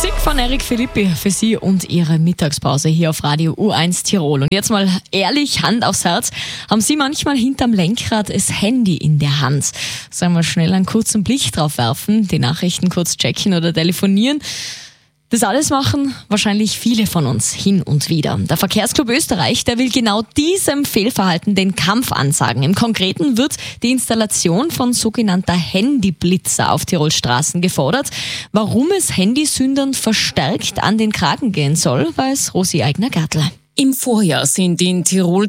Musik von Eric Philippi für Sie und Ihre Mittagspause hier auf Radio U1 Tirol. Und jetzt mal ehrlich, Hand aufs Herz, haben Sie manchmal hinterm Lenkrad das Handy in der Hand? Sollen wir schnell einen kurzen Blick drauf werfen, die Nachrichten kurz checken oder telefonieren? Das alles machen wahrscheinlich viele von uns hin und wieder. Der Verkehrsclub Österreich, der will genau diesem Fehlverhalten den Kampf ansagen. Im Konkreten wird die Installation von sogenannter Handyblitzer auf Tirols Straßen gefordert. Warum es Handysündern verstärkt an den Kragen gehen soll, weiß Rosi Eigner-Gartler. Im Vorjahr sind in Tirol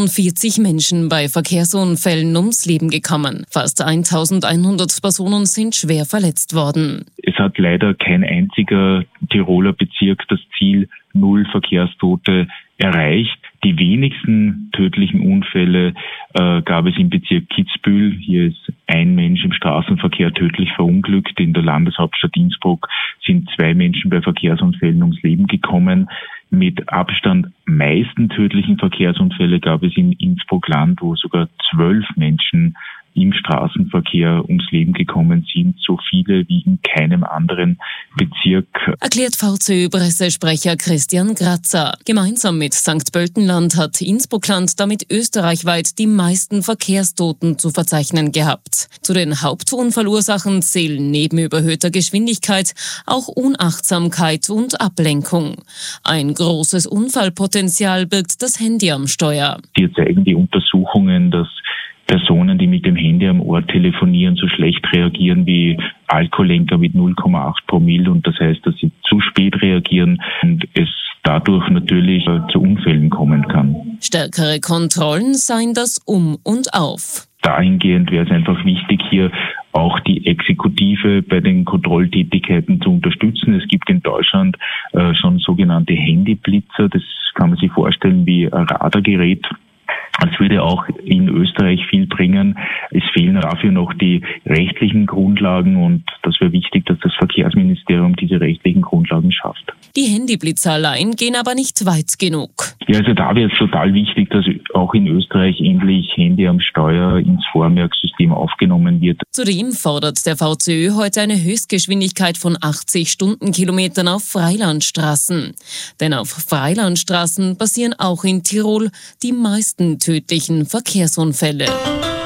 42 Menschen bei Verkehrsunfällen ums Leben gekommen. Fast 1100 Personen sind schwer verletzt worden. Es hat leider kein einziger Tiroler Bezirk das Ziel 0 Verkehrstote erreicht. Die wenigsten tödlichen Unfälle gab es im Bezirk Kitzbühel. Hier ist ein Mensch im Straßenverkehr tödlich verunglückt. In der Landeshauptstadt Innsbruck sind 2 Menschen bei Verkehrsunfällen ums Leben gekommen. Mit Abstand meisten tödlichen Verkehrsunfälle gab es in Innsbruck-Land, wo sogar 12 Menschen im Straßenverkehr ums Leben gekommen sind. So viele wie in keinem anderen Bezirk. Erklärt VCÖ-Pressesprecher Christian Grazer. Gemeinsam mit St. Pöltenland hat Innsbruckland damit österreichweit die meisten Verkehrstoten zu verzeichnen gehabt. Zu den Hauptunfallursachen zählen neben überhöhter Geschwindigkeit auch Unachtsamkeit und Ablenkung. Ein großes Unfallpotenzial birgt das Handy am Steuer. Hier zeigen die Untersuchungen, dass Personen, die mit dem Handy am Ohr telefonieren, so schlecht reagieren wie Alkoholenker mit 0,8 Promille. Und das heißt, dass sie zu spät reagieren und es dadurch natürlich zu Unfällen kommen kann. Stärkere Kontrollen seien das Um und Auf. Dahingehend wäre es einfach wichtig, hier auch die Exekutive bei den Kontrolltätigkeiten zu unterstützen. Es gibt in Deutschland schon sogenannte Handyblitzer. Das kann man sich vorstellen wie ein Radargerät. Es würde auch in Österreich viel bringen. Es fehlen dafür noch die rechtlichen Grundlagen und das wäre wichtig, dass das Verkehrsministerium diese rechtlichen Grundlagen schafft. Die Handyblitzer allein gehen aber nicht weit genug. Ja, also da wäre es total wichtig, dass auch in Österreich endlich Handy am Steuer ins Vormerksystem aufgenommen wird. Zudem fordert der VCÖ heute eine Höchstgeschwindigkeit von 80 Stundenkilometern auf Freilandstraßen. Denn auf Freilandstraßen passieren auch in Tirol die meisten tödlichen Verkehrsunfälle.